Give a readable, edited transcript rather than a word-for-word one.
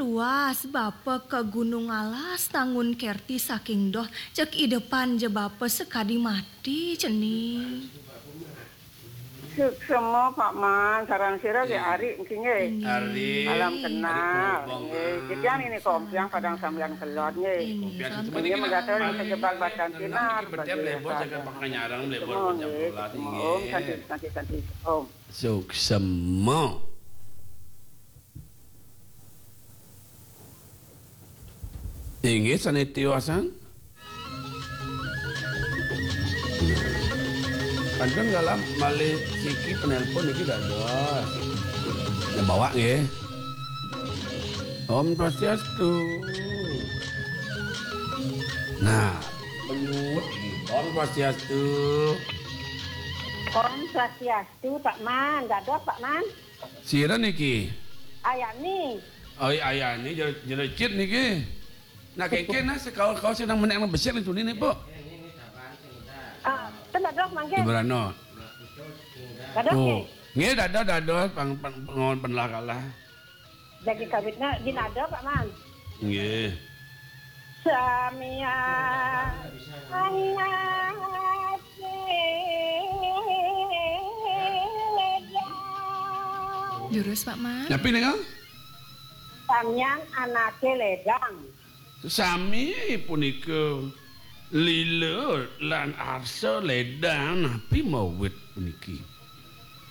luas bapa ke Gunung Alas tangun kerti saking doh cek i depan je bapa sekadi mati cening. Semua Pak Man, sarang sira ge Ari mungkin ye. Ari. Alam kenal. Ari Jadian ini kompiang padang sambian kelot ye. Ini mengatur yang terjebak batan sinar. Bertiap lebos akan pakai nyarang lebos Om, jam ye. bola Om, cantik. Om. Suksema. Inggih sanitiwasan. Kan galam malih siki penelpon iki dados. Ya bawa nggih. Om Swastiastu. Nah, penyut iki Om Swastiastu. Om Swastiastu Pak Man, dados Pak Man. Sira niki. Ayani. Oh ayani jerecit niki. Nah keke nah sekau sedang menang besar itu nih Po. Dados mangke. Ibrano. Dados Oh, nggih. nggih dados pengon penlah kalah. Jadi kawitna dinado Pak Man. Nggih. Samia Jurus Pak Man. Tapi nih kan? Samyang anake ledang. Sami punika lila lan arsa ledang napi mawit puniki.